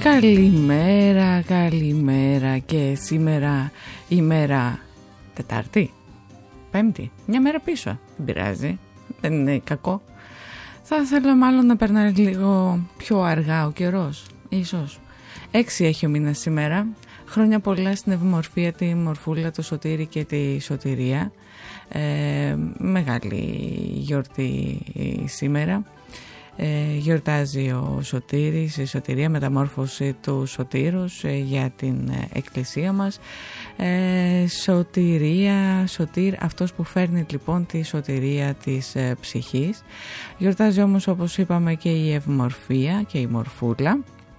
Καλημέρα, καλημέρα και σήμερα ημέρα Τετάρτη, Πέμπτη, μια μέρα πίσω, δεν πειράζει, δεν είναι κακό. Θα ήθελα μάλλον να περνάει λίγο πιο αργά ο καιρός, ίσως. 6 έχει ο μήνας σήμερα, χρόνια πολλά στην ευμορφία, τη μορφούλα, το Σωτήρι και τη Σωτηρία. Μεγάλη γιορτή σήμερα. Γιορτάζει ο Σωτήρης, η Σωτηρία, μεταμόρφωση του Σωτήρους για την εκκλησία μας. Σωτηρία, Σωτήρ, αυτός που φέρνει λοιπόν τη σωτηρία της ψυχής. Γιορτάζει όμως, όπως είπαμε, και η ευμορφία και η μορφούλα.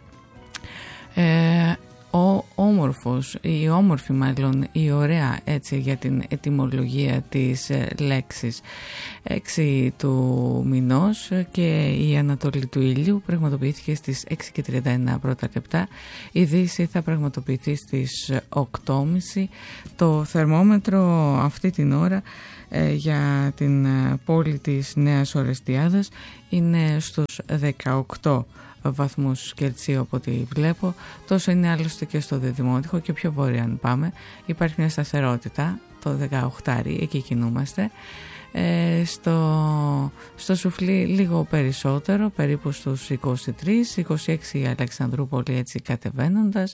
Ο όμορφος, η όμορφη μάλλον, η ωραία, έτσι, για την ετυμολογία της λέξης, 6 του μηνός, και η ανατολή του ήλιου πραγματοποιήθηκε στις 6:31 πρώτα λεπτά. Η δύση θα πραγματοποιηθεί στις 8:30. Το θερμόμετρο αυτή την ώρα για την πόλη της Νέας Ορεστιάδας είναι στους 18 βαθμούς Κελσίου από ό,τι βλέπω. Τόσο είναι άλλωστε και στο Διδημότυχο, και πιο βόρεια αν πάμε υπάρχει μια σταθερότητα, το 18, εκεί κινούμαστε. Στο Σουφλί λίγο περισσότερο, περίπου στους 23, 26 η Αλεξανδρούπολη, έτσι κατεβαίνοντας,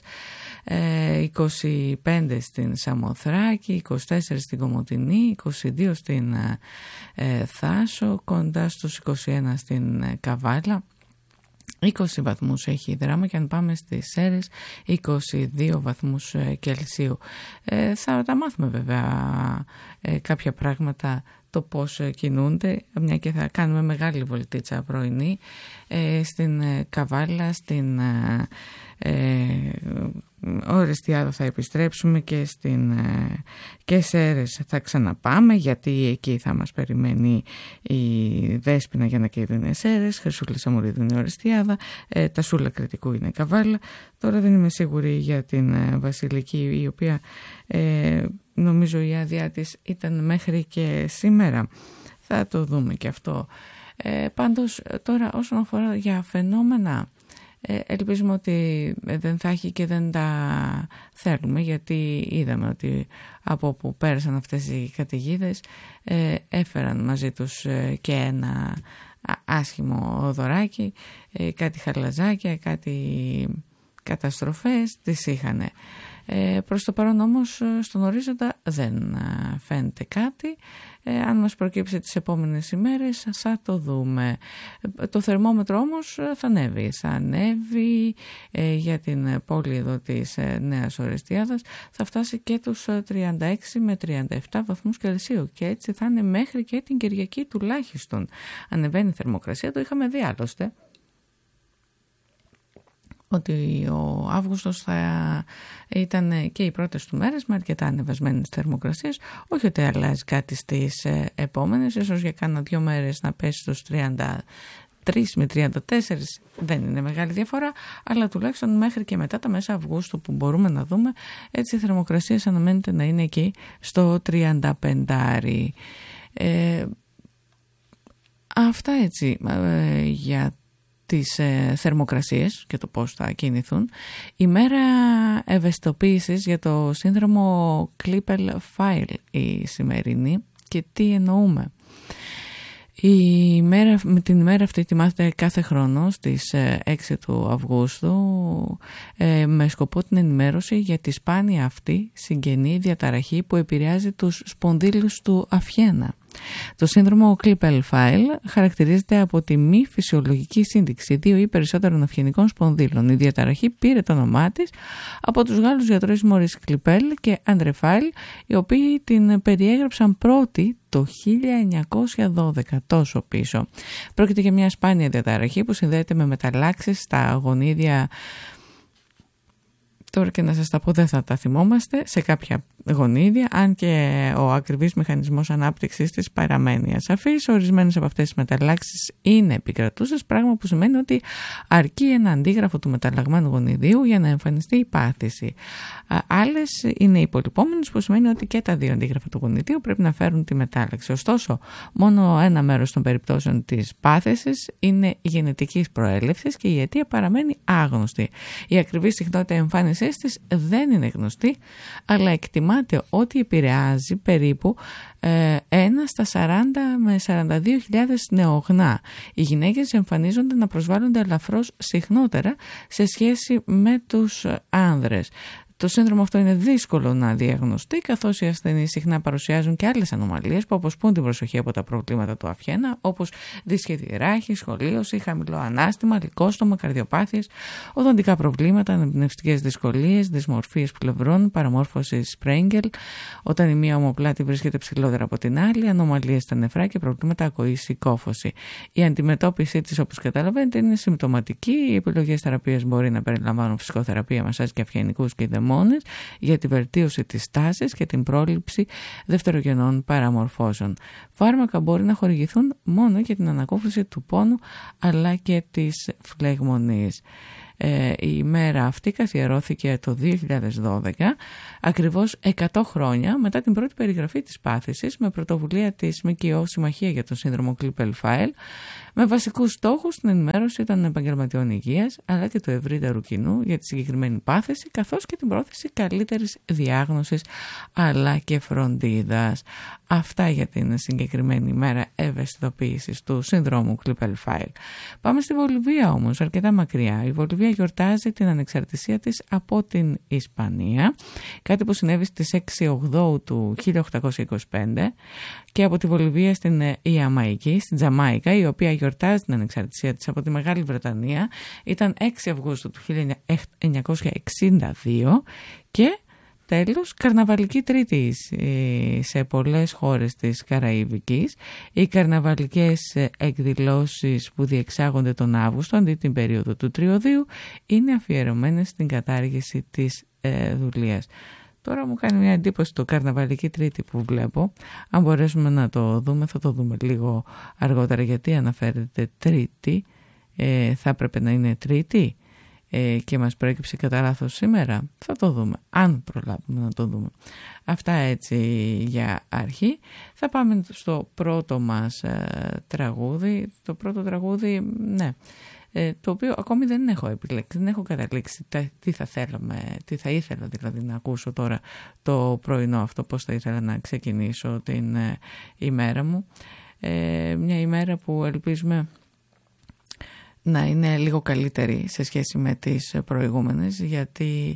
25 στην Σαμοθράκη, 24 στην Κομοτηνή, 22 στην Θάσο, κοντά στους 21 στην Καβάλα. 20 βαθμούς έχει η Δράμα, και αν πάμε στις Σέρρες 22 βαθμούς Κελσίου. Θα τα μάθουμε βέβαια κάποια πράγματα, το πώς κινούνται, μια και θα κάνουμε μεγάλη βολτίτσα πρωινή στην Καβάλα, στην Ορεστιάδα θα επιστρέψουμε, και Σέρρες θα ξαναπάμε, γιατί εκεί θα μας περιμένει η Δέσποινα για να είναι Σέρρες, Χρυσούλα Σαμουρίδου είναι Ορεστιάδα, τα Σούλα Κρητικού είναι Καβάλα. Τώρα δεν είμαι σίγουρη για την Βασιλική, η οποία νομίζω η άδειά της ήταν μέχρι και σήμερα. Θα το δούμε και αυτό. Πάντως τώρα, όσον αφορά για φαινόμενα, ελπίζουμε ότι δεν θα έχει και δεν τα θέλουμε, γιατί είδαμε ότι από που πέρασαν αυτές οι καταιγίδες έφεραν μαζί τους και ένα άσχημο δωράκι, κάτι χαλαζάκια, κάτι καταστροφές τις είχανε. Προς το παρόν όμως στον ορίζοντα δεν φαίνεται κάτι. Αν μας προκύψει τις επόμενες ημέρες θα το δούμε. Το θερμόμετρο όμως θα ανέβει για την πόλη εδώ της Νέας Ορεστιάδας, θα φτάσει και τους 36 με 37 βαθμούς Κελσίου, και έτσι θα είναι μέχρι και την Κυριακή τουλάχιστον. Ανεβαίνει η θερμοκρασία, το είχαμε δει άλλωστε, ότι ο Αύγουστος θα ήταν και οι πρώτες του μέρες με αρκετά ανεβασμένες θερμοκρασίες. Όχι ότι αλλάζει κάτι στις επόμενες, ίσως για κάνα 2 μέρες να πέσει στους 33 με 34, δεν είναι μεγάλη διαφορά, αλλά τουλάχιστον μέχρι και μετά τα μέσα Αυγούστου που μπορούμε να δούμε, έτσι οι θερμοκρασίες αναμένεται να είναι εκεί στο 35. Αυτά έτσι για τις θερμοκρασίες και το πώς θα κινηθούν. Η μέρα ευαισθητοποίησης για το σύνδρομο Klippel-Feil η σημερινή, και τι εννοούμε. Με την ημέρα αυτή τη μάθετε κάθε χρόνο στις 6 του Αυγούστου με σκοπό την ενημέρωση για τη σπάνια αυτή συγγενή διαταραχή που επηρεάζει τους σπονδύλους του αφιένα. Το σύνδρομο Klippel-Feil χαρακτηρίζεται από τη μη φυσιολογική σύνδεξη 2 ή περισσότερων αυγενικών σπονδύλων. Η διαταραχή πήρε το όνομά της από τους Γάλλους γιατρούς Μωρίς Κλιπέλ και Άντρε Φάιλ, οι οποίοι την περιέγραψαν πρώτοι το 1912, τόσο πίσω. Πρόκειται για μια σπάνια διαταραχή που συνδέεται με μεταλλάξεις στα γονίδια Τώρα και να σας τα πω δεν θα τα θυμόμαστε σε κάποια γονίδια, αν και ο ακριβής μηχανισμός ανάπτυξης της παραμένει ασαφής. Ορισμένες από αυτές τις μεταλλάξεις είναι επικρατούσες, πράγμα που σημαίνει ότι αρκεί ένα αντίγραφο του μεταλλαγμένου γονιδίου για να εμφανιστεί η πάθηση. Άλλες είναι υπολοιπόμενες, που σημαίνει ότι και τα δύο αντίγραφα του γονιδίου πρέπει να φέρουν τη μετάλλαξη. Ωστόσο, μόνο ένα μέρος των περιπτώσεων της πάθησης είναι γενετικής προέλευσης και η αιτία παραμένει άγνωστη. Η ακριβή συχνότητα εμφάνισής της δεν είναι γνωστή, αλλά εκτιμάται ότι επηρεάζει περίπου 1 στα 40 με 42.000 νεογνά. Οι γυναίκες εμφανίζονται να προσβάλλονται ελαφρώς συχνότερα σε σχέση με τους άνδρες. Το σύνδρομο αυτό είναι δύσκολο να διαγνωστεί, καθώς οι ασθενείς συχνά παρουσιάζουν και άλλες ανομαλίες που αποσπούν την προσοχή από τα προβλήματα του αφιένα, όπως δυσχετή ράχη, σχολίωση, χαμηλό ανάστημα, λυκόστομα, καρδιοπάθειες, οδοντικά προβλήματα, αναπνευστικές δυσκολίες, δυσμορφίες πλευρών, παραμόρφωση Σπρέγγελ, όταν η μία ομοπλάτη βρίσκεται ψηλότερα από την άλλη, ανομαλίες στα νεφρά και προβλήματα ακοής ή κόφωση. Η αντιμετώπιση της, όπως καταλαβαίνετε, είναι συμπτωματική. Οι επιλογές θεραπείας μπορεί να περιλαμβάνουν φυσικοθεραπεία, μασάζ και αυγενικούς και για τη βελτίωση της τάσης και την πρόληψη δευτερογενών παραμορφώσεων. Φάρμακα μπορεί να χορηγηθούν μόνο για την ανακούφιση του πόνου αλλά και της φλεγμονής. Η ημέρα αυτή καθιερώθηκε το 2012, ακριβώς 100 χρόνια μετά την πρώτη περιγραφή της πάθησης, με πρωτοβουλία της ΜΚΟ Συμμαχία για τον Σύνδρομο Klippel-Feil, με βασικούς στόχους την ενημέρωση των επαγγελματιών υγείας αλλά και του ευρύτερου κοινού για τη συγκεκριμένη πάθηση, καθώς και την πρόθεση καλύτερης διάγνωσης αλλά και φροντίδας. Αυτά για την συγκεκριμένη ημέρα ευαισθητοποίησης του συνδρόμου Klippel-Feil. Πάμε στη Βολιβία όμως, αρκετά μακριά. Η Βολιβία γιορτάζει την ανεξαρτησία της από την Ισπανία, κάτι που συνέβη στις 6 Οκτώβρη του 1825, και από τη Βολιβία στην Ιαμαϊκή, στην Τζαμάικα, η οποία γιορτάζει την ανεξαρτησία της από τη Μεγάλη Βρετανία. Ήταν 6 Αυγούστου του 1962 και τέλος, καρναβαλική Τρίτη σε πολλές χώρες της Καραϊβικής. Οι καρναβαλικές εκδηλώσεις που διεξάγονται τον Αύγουστο, αντί την περίοδο του Τριωδίου, είναι αφιερωμένες στην κατάργηση της δουλείας. Τώρα μου κάνει μια εντύπωση το καρναβαλική Τρίτη που βλέπω. Αν μπορέσουμε να το δούμε, θα το δούμε λίγο αργότερα, γιατί αναφέρεται Τρίτη. Θα έπρεπε να είναι Τρίτη και μας προέκυψε κατά λάθος σήμερα. Θα το δούμε, αν προλάβουμε να το δούμε. Αυτά έτσι για αρχή. Θα πάμε στο πρώτο μας τραγούδι. Το πρώτο τραγούδι, ναι, το οποίο ακόμη δεν έχω επιλέξει, δεν έχω καταλήξει τι θα ήθελα δηλαδή να ακούσω τώρα το πρωινό αυτό, πώς θα ήθελα να ξεκινήσω την ημέρα μου. Μια ημέρα που ελπίζουμε να είναι λίγο καλύτερη σε σχέση με τις προηγούμενες, γιατί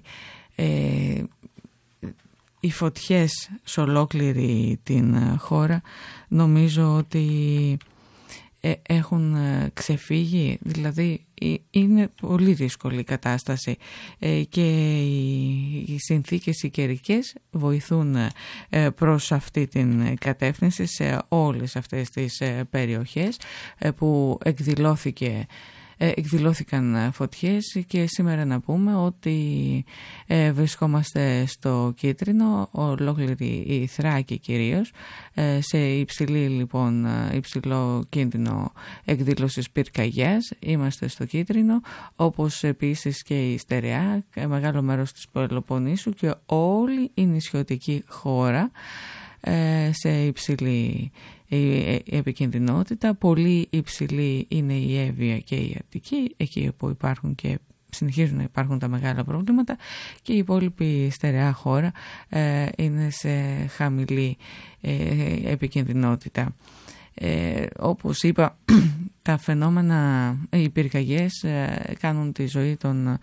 οι φωτιές σε ολόκληρη την χώρα νομίζω ότι έχουν ξεφύγει, δηλαδή είναι πολύ δύσκολη η κατάσταση και οι συνθήκες οι καιρικές βοηθούν προς αυτή την κατεύθυνση σε όλες αυτές τις περιοχές που εκδηλώθηκαν φωτιές. Και σήμερα να πούμε ότι βρισκόμαστε στο κίτρινο, ολόκληρη η Θράκη κυρίως, σε υψηλό κίνδυνο εκδήλωσης πυρκαγιάς. Είμαστε στο κίτρινο, όπως επίσης και η Στερεά, μεγάλο μέρος της Πελοποννήσου και όλη η νησιωτική χώρα σε υψηλή επικινδυνότητα. Πολύ υψηλή είναι η Εύβοια και η Αττική, εκεί που υπάρχουν και συνεχίζουν να υπάρχουν τα μεγάλα προβλήματα, και η υπόλοιπη στερεά χώρα είναι σε χαμηλή επικινδυνότητα. Όπως είπα, τα φαινόμενα, οι πυρκαγιές κάνουν τη ζωή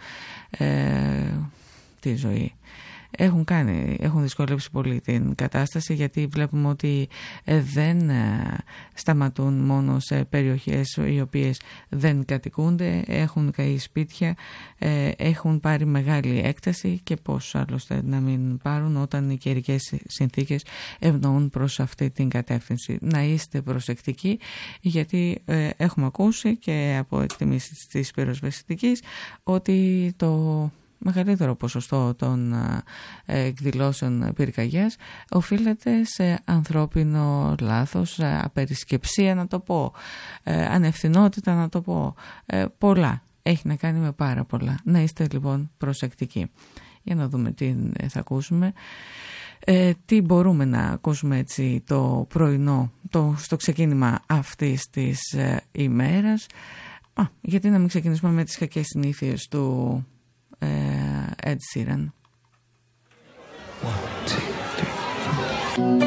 έχουν δυσκολεύσει πολύ την κατάσταση, γιατί βλέπουμε ότι δεν σταματούν μόνο σε περιοχές οι οποίες δεν κατοικούνται, έχουν καεί σπίτια, έχουν πάρει μεγάλη έκταση, και πώς άλλωστε να μην πάρουν όταν οι καιρικές συνθήκες ευνοούν προς αυτή την κατεύθυνση. Να είστε προσεκτικοί, γιατί έχουμε ακούσει και από εκτιμήσεις της πυροσβεστικής ότι μεγαλύτερο ποσοστό των εκδηλώσεων πυρκαγιάς οφείλεται σε ανθρώπινο λάθος, απερισκεψία να το πω, ανευθυνότητα να το πω, πολλά. Έχει να κάνει με πάρα πολλά. Να είστε λοιπόν προσεκτικοί. Για να δούμε τι θα ακούσουμε. Τι μπορούμε να ακούσουμε έτσι το πρωινό, στο ξεκίνημα αυτής της ημέρας. Γιατί να μην ξεκινήσουμε με τις κακές συνήθειες του Ed Sheeran. 1, 2, 3, 4.